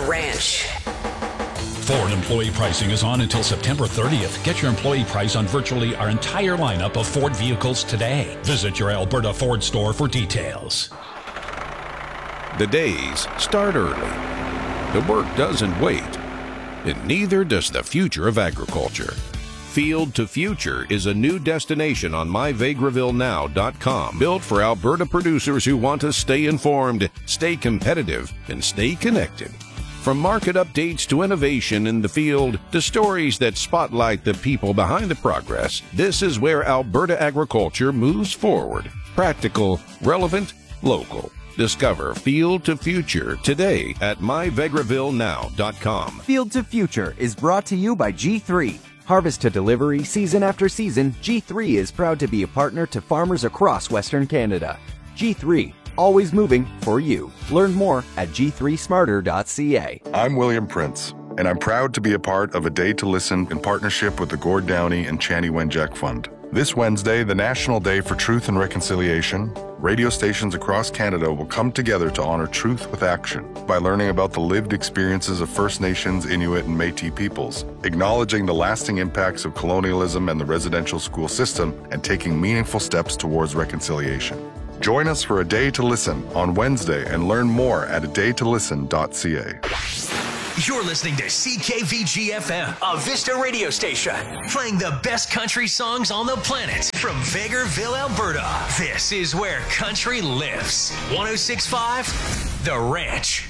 Ranch. Ford employee pricing is on until September 30th. Get your employee price on virtually our entire lineup of Ford vehicles today. Visit your Alberta Ford store for details. The days start early. The work doesn't wait. And neither does the future of agriculture. Field to Future is a new destination on myvegrevillenow.com, built for Alberta producers who want to stay informed, stay competitive, and stay connected. From market updates to innovation in the field to stories that spotlight the people behind the progress, this is where Alberta agriculture moves forward. Practical, relevant, local. Discover Field to Future today at myvegrevillenow.com. Field to Future is brought to you by G3. Harvest to delivery, season after season, G3 is proud to be a partner to farmers across Western Canada. G3, always moving for you. Learn more at g3smarter.ca. I'm William Prince, and I'm proud to be a part of A Day to Listen in partnership with the Gord Downie and Chanie Wenjack Fund. This Wednesday, the National Day for Truth and Reconciliation, radio stations across Canada will come together to honor truth with action by learning about the lived experiences of First Nations, Inuit, and Métis peoples, acknowledging the lasting impacts of colonialism and the residential school system, and taking meaningful steps towards reconciliation. Join us for A Day to Listen on Wednesday and learn more at adaytolisten.ca. You're listening to CKVG-FM, a Vista radio station, playing the best country songs on the planet from Vegreville, Alberta. This is where country lives. 106.5 The Ranch.